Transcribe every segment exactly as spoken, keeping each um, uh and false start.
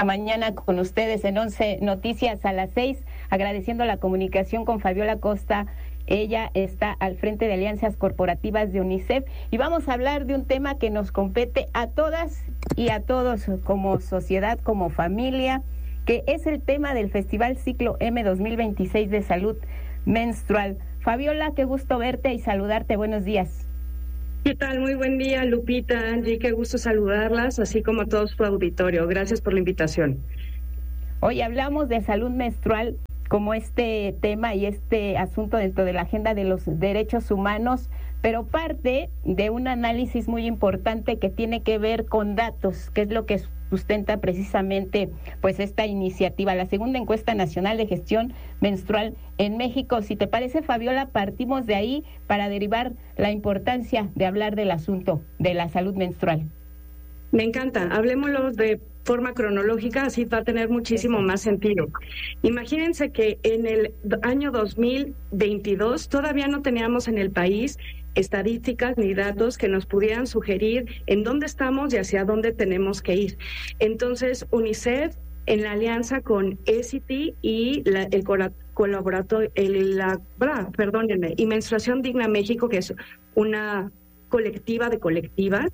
mañana con ustedes en once Noticias a las seis, agradeciendo la comunicación con Fabiola Costa. Ella está al frente de alianzas corporativas de UNICEF y vamos a hablar de un tema que nos compete a todas y a todos como sociedad, como familia, que es el tema del Festival Ciclo M dos mil veintiséis de Salud Menstrual. Fabiola, qué gusto verte y saludarte. Buenos días. ¿Qué tal? Muy buen día, Lupita, Angie, qué gusto saludarlas, así como a todo su auditorio. Gracias por la invitación. Hoy hablamos de salud menstrual como este tema y este asunto dentro de la agenda de los derechos humanos, pero parte de un análisis muy importante que tiene que ver con datos, que es lo que sustenta precisamente pues esta iniciativa, la segunda encuesta nacional de gestión menstrual en México. Si te parece, Fabiola, partimos de ahí para derivar la importancia de hablar del asunto de la salud menstrual. Me encanta, hablemoslo de forma cronológica, así va a tener muchísimo más sentido. Imagínense que en el año dos mil veintidós todavía no teníamos en el país estadísticas ni datos que nos pudieran sugerir en dónde estamos y hacia dónde tenemos que ir. Entonces, UNICEF, en la alianza con E C T y la, el colaboratorio, el, la, perdónenme, y Menstruación Digna México, que es una colectiva de colectivas,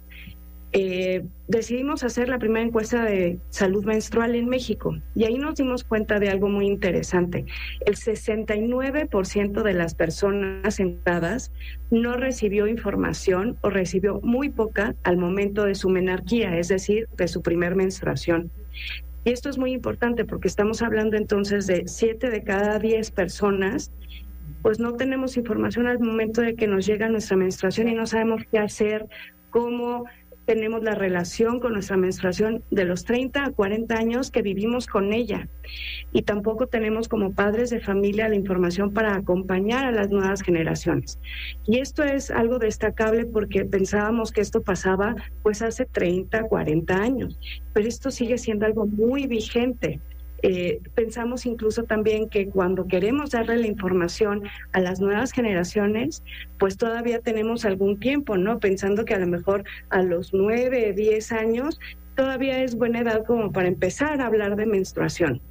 Eh, decidimos hacer la primera encuesta de salud menstrual en México y ahí nos dimos cuenta de algo muy interesante. El sesenta y nueve por ciento de las personas sentadas no recibió información o recibió muy poca al momento de su menarquía, es decir, de su primer menstruación. Y esto es muy importante porque estamos hablando entonces de siete de cada diez personas, pues no tenemos información al momento de que nos llega nuestra menstruación y no sabemos qué hacer, cómo tenemos la relación con nuestra menstruación de los treinta a cuarenta años que vivimos con ella. Y tampoco tenemos como padres de familia la información para acompañar a las nuevas generaciones. Y esto es algo destacable porque pensábamos que esto pasaba pues hace treinta, cuarenta años, pero esto sigue siendo algo muy vigente. Eh, pensamos incluso también que cuando queremos darle la información a las nuevas generaciones, pues todavía tenemos algún tiempo, ¿no? Pensando que a lo mejor a los nueve, diez años todavía es buena edad como para empezar a hablar de menstruación.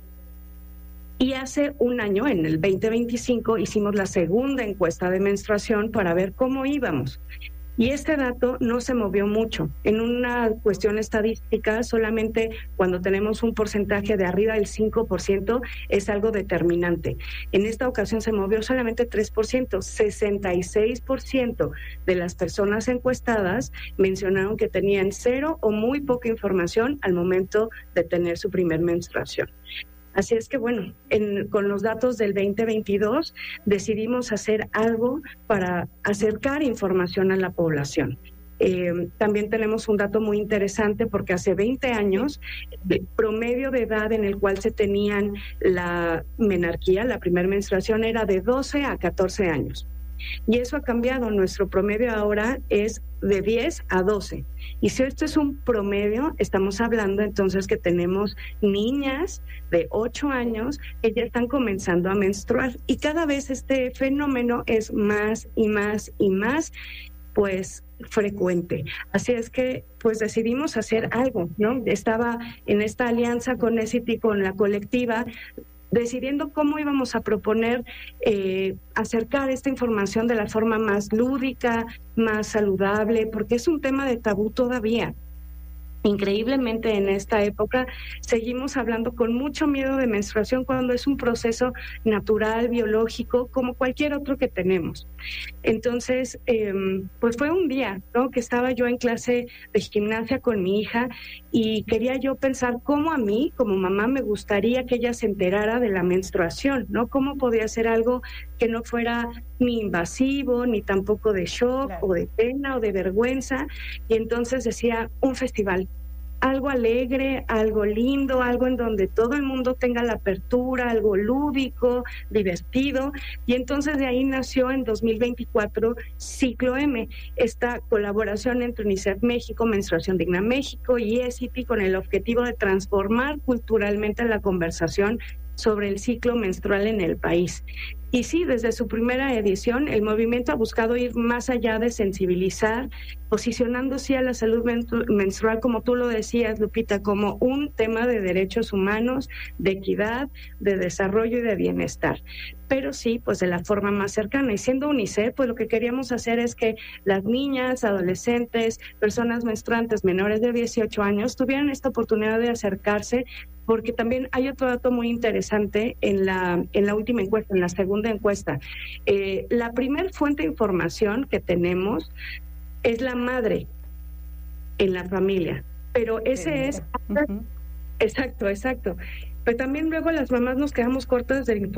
Y hace un año, en el veinte veinticinco, hicimos la segunda encuesta de menstruación para ver cómo íbamos. Y este dato no se movió mucho. En una cuestión estadística, solamente cuando tenemos un porcentaje de arriba del cinco por ciento es algo determinante. En esta ocasión se movió solamente tres por ciento. sesenta y seis por ciento de las personas encuestadas mencionaron que tenían cero o muy poca información al momento de tener su primer menstruación. Así es que, bueno, en, con los datos del veinte veintidós decidimos hacer algo para acercar información a la población. Eh, también tenemos un dato muy interesante porque hace veinte años, el promedio de edad en el cual se tenían la menarquía, la primera menstruación, era de doce a catorce años. Y eso ha cambiado. Nuestro promedio ahora es de diez a doce. Y si esto es un promedio, estamos hablando entonces que tenemos niñas de ocho años que ya están comenzando a menstruar. Y cada vez este fenómeno es más y más y más, pues, frecuente. Así es que, pues, decidimos hacer algo, ¿no? Estaba en esta alianza con E C T, con la colectiva, decidiendo cómo íbamos a proponer eh, acercar esta información de la forma más lúdica, más saludable, porque es un tema de tabú todavía. Increíblemente en esta época seguimos hablando con mucho miedo de menstruación cuando es un proceso natural, biológico, como cualquier otro que tenemos. Entonces, eh, pues fue un día, ¿no?, que estaba yo en clase de gimnasia con mi hija y quería yo pensar cómo a mí, como mamá, me gustaría que ella se enterara de la menstruación, ¿no? Cómo podía ser algo que no fuera ni invasivo, ni tampoco de shock, claro, o de pena o de vergüenza. Y entonces decía, un festival, algo alegre, algo lindo, algo en donde todo el mundo tenga la apertura, algo lúdico, divertido. Y entonces de ahí nació en dos mil veinticuatro Ciclo M, esta colaboración entre UNICEF México, Menstruación Digna México y E C T con el objetivo de transformar culturalmente la conversación sobre el ciclo menstrual en el país. Y sí, desde su primera edición, el movimiento ha buscado ir más allá de sensibilizar, posicionándose a la salud menstrual, como tú lo decías, Lupita, como un tema de derechos humanos, de equidad, de desarrollo y de bienestar. Pero sí, pues de la forma más cercana. Y siendo UNICEF, pues lo que queríamos hacer es que las niñas, adolescentes, personas menstruantes menores de dieciocho años tuvieran esta oportunidad de acercarse, porque también hay otro dato muy interesante en la, en la última encuesta, en la segunda encuesta. Eh, la primer fuente de información que tenemos es la madre en la familia, pero ese es... Uh-huh. Exacto, exacto. Pero también luego las mamás nos quedamos cortas de información.